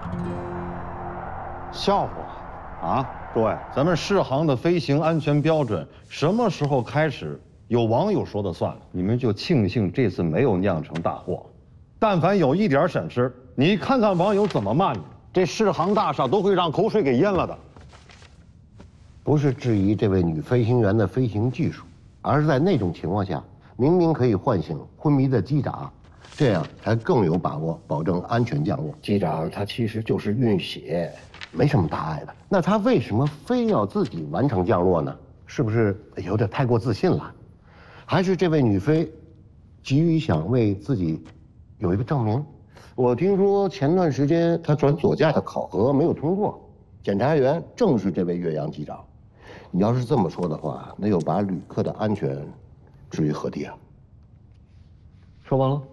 笑话啊！诸位，咱们适航的飞行安全标准什么时候开始有网友说的算了？你们就庆幸这次没有酿成大祸。但凡有一点闪失，你看看网友怎么骂你，这适航大厦都会让口水给淹了的。 不是质疑这位女飞行员的飞行技术，而是在那种情况下，明明可以唤醒昏迷的机长，这样才更有把握保证安全降落。机长他其实就是晕血，没什么大碍的。那他为什么非要自己完成降落呢？是不是有点太过自信了？还是这位女飞急于想为自己有一个证明？我听说前段时间她转左驾的考核没有通过，检查员正是这位岳阳机长。你要是这么说的话，那又把旅客的安全置于何地啊？ 说完了。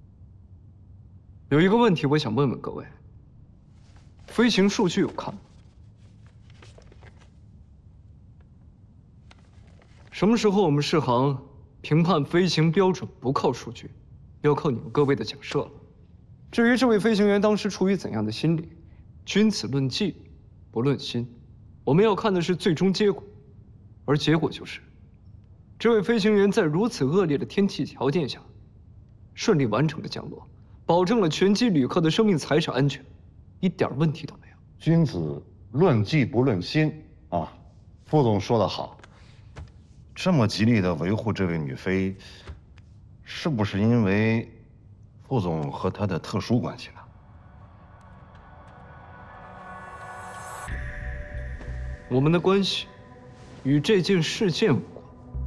有一个问题我想问问各位：飞行数据有看吗？什么时候我们适航评判飞行标准不靠数据，要靠你们各位的假设了。至于这位飞行员当时处于怎样的心理，君子论迹，不论心。我们要看的是最终结果，而结果就是，这位飞行员在如此恶劣的天气条件下，顺利完成了降落，保证了全机旅客的生命财产安全，一点问题都没有。 君子论迹不论心啊，副总说得好。这么极力的维护这位女飞，是不是因为副总和她的特殊关系呢？ 我们的关系与这件事件无关。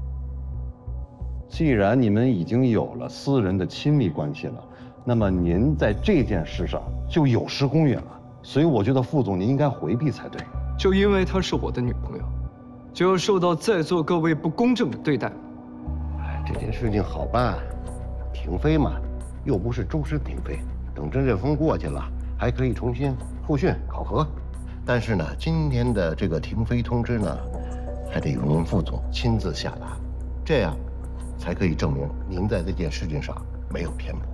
既然你们已经有了私人的亲密关系了，那么您在这件事上就有失公允了。所以我觉得副总您应该回避才对。 就因为她是我的女朋友，就要受到在座各位不公正的对待吗？ 哎，这件事情好办，停飞嘛，又不是终身停飞。等阵阵风过去了，还可以重新复训考核。但是呢，今天的这个停飞通知呢，还得由您副总亲自下达，这样才可以证明您在这件事情上没有偏颇。